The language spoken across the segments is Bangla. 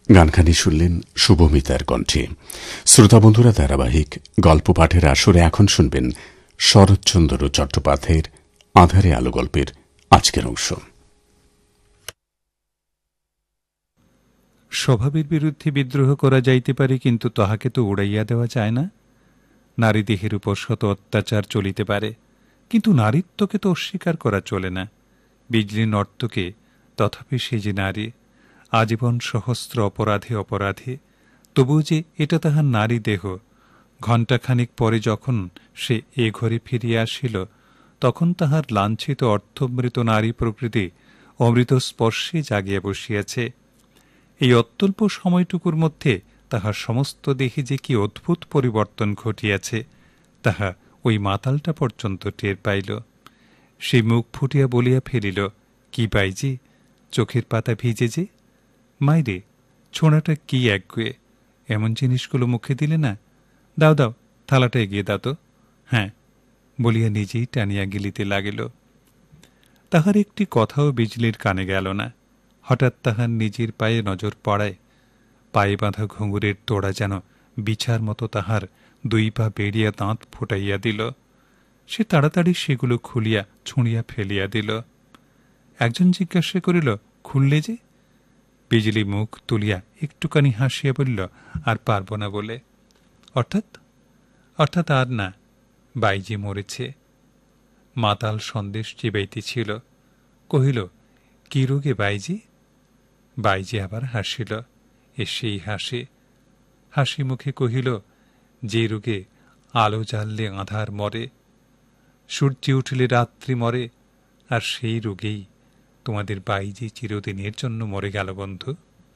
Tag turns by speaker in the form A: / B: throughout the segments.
A: গানখানি শুনলেন শুভমিতার কণ্ঠে। শ্রোতা বন্ধুরা, ধারাবাহিক গল্প পাঠের আসরে এখন শুনবেন শরৎচন্দ্র চট্টোপাধ্যায়ের আঁধারে আলো গল্পের আজকের অংশ।
B: স্বভাবের বিরুদ্ধে বিদ্রোহ করা যাইতে পারে, কিন্তু তাহাকে তো উড়াইয়া দেওয়া যায় না। নারী দেহের উপর শত অত্যাচার চলিতে পারে, কিন্তু নারীত্বকে তো অস্বীকার করা চলে না। বিজলী নর্তকে, তথাপি সে যে নারী, আজীবন সহস্র অপরাধে অপরাধে, তবু যে এটা তাহার নারী দেহ। ঘণ্টাখানিক পরে যখন সে এ ঘরে ফিরিয়া আসিল, তখন তাহার লাঞ্ছিত অর্থমৃত নারী প্রকৃতি অমৃত স্পর্শে জাগিয়া বসিয়াছে। এই অত্যল্প সময়টুকুর মধ্যে তাহার সমস্ত দেহে যে কি অদ্ভুত পরিবর্তন ঘটিয়াছে, তাহা ওই মাতালটা পর্যন্ত টের পাইল। সে মুখ ফুটিয়া বলিয়া ফেলিল, কি বাইজি, চোখের পাতা ভিজে যে। মাইরে, ছোঁড়াটা কি একগুয়ে, এমন জিনিসগুলো মুখে দিলে না। দাও দাও, থালাটা এগিয়ে দাও তো। হ্যাঁ, বলিয়া নিজেই টানিয়া গিলিতে লাগিল। তাহার একটি কথাও বিজলির কানে গেল না। হঠাৎ তাহার নিজের পায়ে নজর পড়ায়। পায়ে বাঁধা ঘুঙুরের তোড়া যেন বিছার মতো তাহার দুই পা বেড়িয়া দাঁত ফুটাইয়া দিল। সে তাড়াতাড়ি সেগুলো খুলিয়া ছুঁড়িয়া ফেলিয়া দিল। একজন জিজ্ঞাসা করিল, খুললে যে? বিজলি মুখ তুলিয়া একটুখানি হাসিয়া বলিল, আর পারব না বলে। অর্থাৎ? অর্থাৎ আর না, বাইজি মরেছে। মাতাল সন্দেশ চিবাইতেছিল। কহিল, কি রোগে বাইজি? বাইজি আবার হাসিল, সেই হাসি। হাসি মুখে কহিল, যে রোগে আলো জ্বাললে আঁধার মরে, সূর্য উঠলে রাত্রি মরে, আর সেই রোগেই তোমাদের বাইজি চিরদিনের জন্য মরে গেল বন্ধু।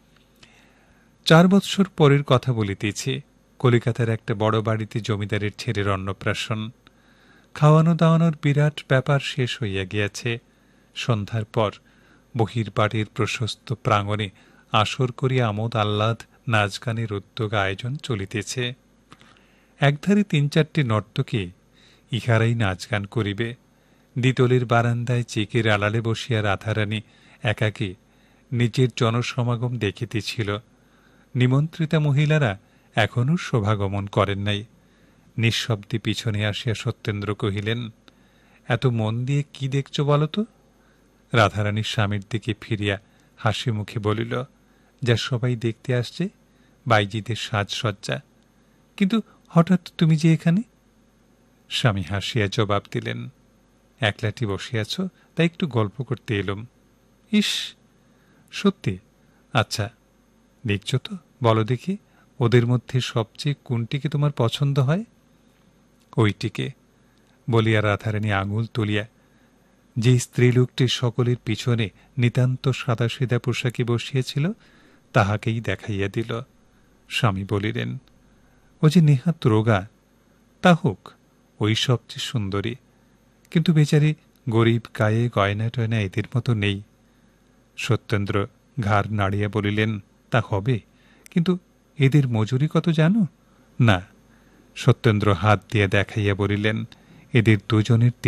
B: 4 বৎসর পরের কথা বলিতেছি। কলিকাতার একটা বড় বাড়িতে জমিদারের ছেলের অন্নপ্রাশন। খাওয়ানো দাওয়ানোর বিরাট ব্যাপার শেষ হইয়া গিয়াছে। সন্ধ্যার পর বহির্বাড়ির প্রশস্ত প্রাঙ্গণে আসর করিয়া আমোদ আহ্লাদ নাচ গানের উদ্যোগ আয়োজন চলিতেছে। একধারে 3-4টি নর্তকী, ইহারাই নাচ গান করিবে। দ্বিতলের বারান্দায় চেকের আড়ালে বসিয়া রাধারানী একাকী নিজের জনসমাগম দেখিতেছিল। নিমন্ত্রিতা মহিলারা এখনও শোভাগমন করেন নাই। নিঃশব্দে পিছনে আসিয়া সত্যেন্দ্র কহিলেন, এত মন দিয়ে কি দেখছ বলো তো? রাধারানীর স্বামীর দিকে ফিরিয়া হাসি মুখে বলিল, যা সবাই দেখতে আসছে, বাইজিদের সাজসজ্জা। কিন্তু হঠাৎ তুমি যে এখানে? স্বামী হাসিয়া জবাব দিলেন, একলাটি বসিয়াছ, তাই একটু গল্প করতে এলুম। ইস, সত্যি? আচ্ছা, দেখছ তো, বলো দেখি, ওদের মধ্যে সবচেয়ে কোনটিকে তোমার পছন্দ হয়? ওইটিকে, বলিয়া রাধারানী আঙুল তুলিয়া যে স্ত্রীলোকটি সকলের পিছনে নিতান্ত সাদাসিধা পোশাকে বসিয়েছিল, তাহাকেই দেখাইয়া দিল। স্বামী বলিলেন, ও যে নেহাত রোগা। তা হোক, ওই সবচেয়ে সুন্দরী, কিন্তু বেচারি গরিব, গায়ে গয়না টয়না এদের মতো নেই। সত্যেন্দ্র ঘাড় নাড়িয়া বলিলেন, তা হবে, কিন্তু এদের মজুরি কত জানো? না। সত্যেন্দ্র হাত দিয়ে দেখাইয়া বলিলেন, এদের দুজনের